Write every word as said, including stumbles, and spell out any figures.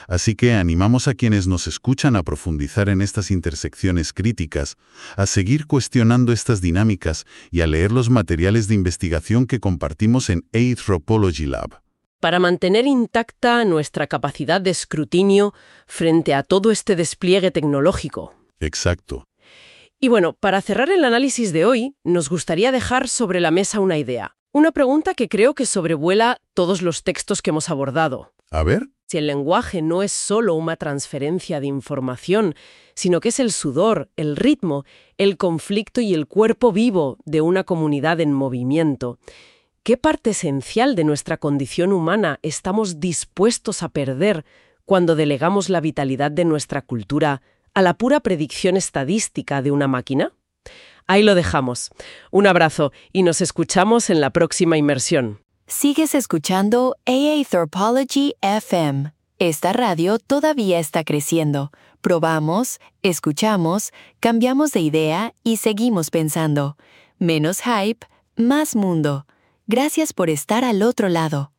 Así que animamos a quienes nos escuchan a profundizar en estas intersecciones críticas, a seguir cuestionando estas dinámicas y a leer los materiales de investigación que compartimos en Anthropology Lab. Para mantener intacta nuestra capacidad de escrutinio frente a todo este despliegue tecnológico. Exacto. Y bueno, para cerrar el análisis de hoy, nos gustaría dejar sobre la mesa una idea. Una pregunta que creo que sobrevuela todos los textos que hemos abordado. A ver. Si el lenguaje no es solo una transferencia de información, sino que es el sudor, el ritmo, el conflicto y el cuerpo vivo de una comunidad en movimiento, ¿qué parte esencial de nuestra condición humana estamos dispuestos a perder cuando delegamos la vitalidad de nuestra cultura a la pura predicción estadística de una máquina? Ahí lo dejamos. Un abrazo y nos escuchamos en la próxima inmersión. Sigues escuchando Anthropology F M. Esta radio todavía está creciendo. Probamos, escuchamos, cambiamos de idea y seguimos pensando. Menos hype, más mundo. Gracias por estar al otro lado.